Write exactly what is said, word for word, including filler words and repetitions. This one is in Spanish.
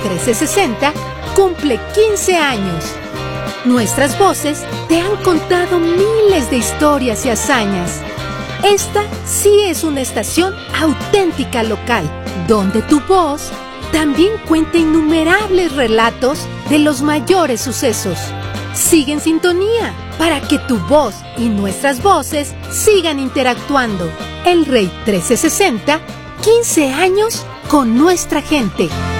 trece sesenta cumple quince años. Nuestras voces te han contado miles de historias y hazañas. Esta sí es una estación auténtica local, donde tu voz también cuenta innumerables relatos de los mayores sucesos. Sigue en sintonía para que tu voz y nuestras voces sigan interactuando. El Rey trece sesenta, quince años con nuestra gente.